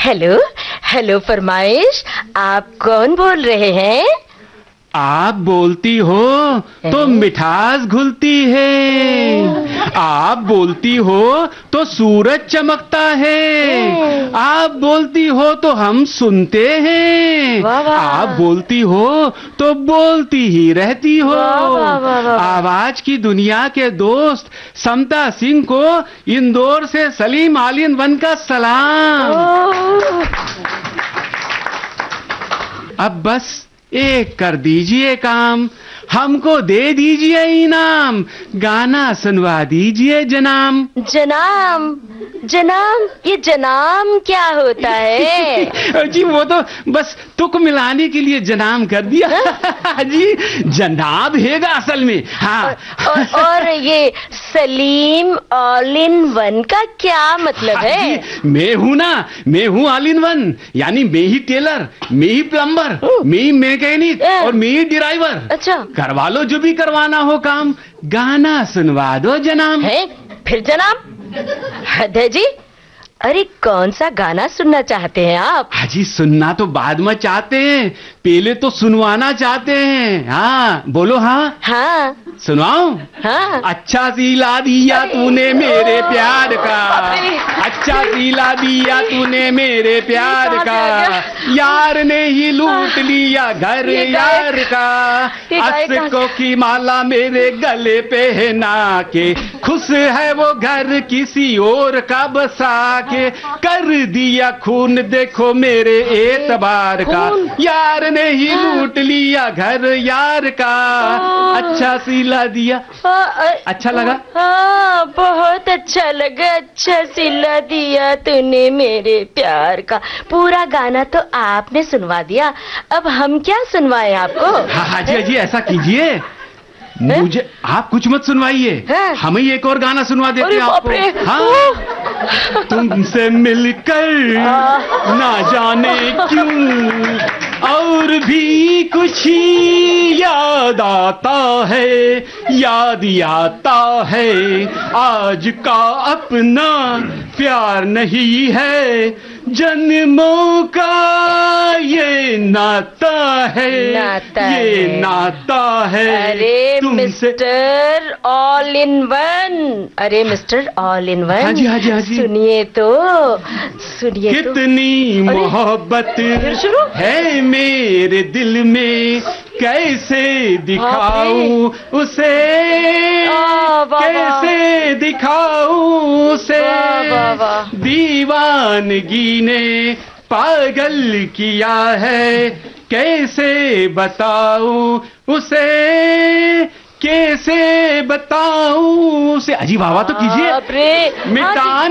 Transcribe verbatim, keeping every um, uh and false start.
Hello hello फरमाइश, आप कौन बोल रहे हैं? आप बोलती हो तो मिठास घुलती है, आप बोलती हो तो सूरज चमकता है, आप बोलती हो तो हम सुनते हैं, वाह वाह। आप बोलती हो तो बोलती ही रहती हो। वाह वाह वाह वाह। आवाज की दुनिया के दोस्त समता सिंह को इंदौर से सलीम ऑल इन वन का सलाम। अब बस एक कर दीजिए काम, हमको दे दीजिए इनाम, गाना सुनवा दीजिए जनाम। जनाम जनाम, ये जनाम क्या होता है? जी वो तो बस तुक मिलाने के लिए जनाम कर दिया। जी जनाब हैगा असल में। हाँ। और, और, और ये सलीम ऑल इन वन का क्या मतलब है? जी, मैं हूँ ना, मैं हूँ ऑल इन वन, यानी मैं ही टेलर, मैं ही प्लम्बर, मैं ही मैकेनिक और मैं ही ड्राइवर। अच्छा, करवा लो जो भी करवाना हो काम, गाना सुनवा दो जनाब। है फिर जनाब? हद है जी। अरे कौन सा गाना सुनना चाहते हैं आप? हाजी सुनना तो बाद में चाहते हैं, पहले तो सुनवाना चाहते हैं। हाँ बोलो। हाँ हाँ सुनाऊं? हाँ। अच्छा सिला दिया तूने मेरे प्यार का, अच्छा सिला दिया तूने मेरे प्यार का, यार ने ही लूट लिया घर यार का, अशकों की माला मेरे गले पहना के, खुश है वो घर किसी और का बसा के, कर दिया खून देखो मेरे एतबार का, यार ने ही लूट लिया घर यार का, अच्छा सिला दिया। अच्छा लगा? हाँ बहुत अच्छा लगा। अच्छा सिला दिया तूने मेरे प्यार का। पूरा गाना तो आपने सुनवा दिया, अब हम क्या सुनवाएं आपको? हाँ हाँ जी जी ऐसा कीजिए, मुझे आप कुछ मत सुनवाइए, हम ही एक और गाना सुनवा देते हैं आपको। हाँ। तुमसे मिलकर ना जाने क्यों और भी कुछ याद आता है, याद आता है आज का अपना प्यार नहीं है, जन्मों का ये नाता है, नाता ये है। नाता है। अरे मिस्टर ऑल इन वन, अरे मिस्टर ऑल इन वन। हाँ जी हाँ जी हाँ जी। सुनिए तो सुनिए तो। कितनी मोहब्बत है मेरे दिल में, कैसे दिखाऊं उसे, कैसे दिखाऊं उसे, दीवानगी ने पागल किया है, कैसे बताऊं उसे, कैसे बताऊं उसे। अजी बाबा तो कीजिए। मिटान